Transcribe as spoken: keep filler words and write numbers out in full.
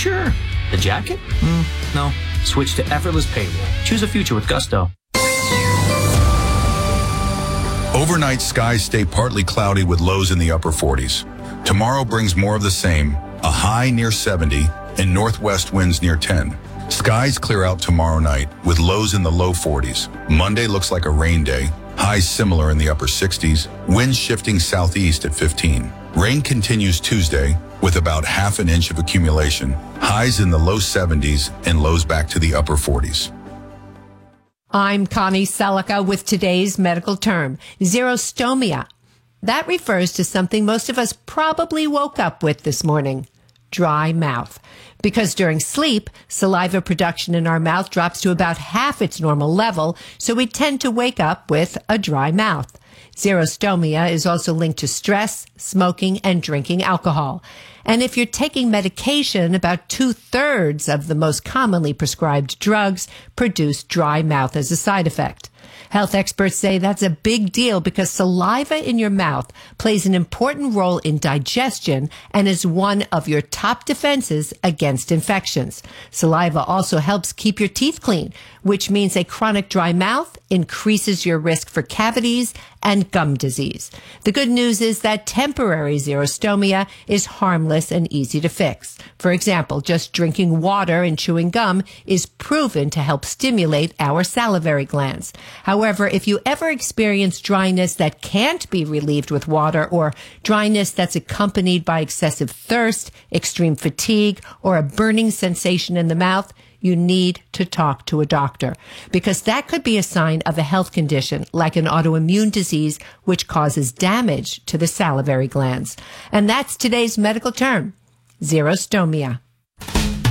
Sure. The jacket? Mm, no. Switch to effortless payroll. Choose a future with Gusto. Overnight skies stay partly cloudy with lows in the upper forties. Tomorrow brings more of the same, a high near seventy and northwest winds near ten. Skies clear out tomorrow night with lows in the low forties. Monday looks like a rain day, highs similar in the upper sixties, winds shifting southeast at fifteen. Rain continues Tuesday with about half an inch of accumulation, highs in the low seventies and lows back to the upper forties. I'm Connie Selica with today's medical term, xerostomia. That refers to something most of us probably woke up with this morning, dry mouth. Because during sleep, saliva production in our mouth drops to about half its normal level, so we tend to wake up with a dry mouth. Xerostomia is also linked to stress, smoking, and drinking alcohol. And if you're taking medication, about two-thirds of the most commonly prescribed drugs produce dry mouth as a side effect. Health experts say that's a big deal because saliva in your mouth plays an important role in digestion and is one of your top defenses against infections. Saliva also helps keep your teeth clean, which means a chronic dry mouth increases your risk for cavities and gum disease. The good news is that temporary xerostomia is harmless and easy to fix. For example, just drinking water and chewing gum is proven to help stimulate our salivary glands. However, if you ever experience dryness that can't be relieved with water or dryness that's accompanied by excessive thirst, extreme fatigue, or a burning sensation in the mouth, you need to talk to a doctor because that could be a sign of a health condition like an autoimmune disease which causes damage to the salivary glands. And that's today's medical term, xerostomia.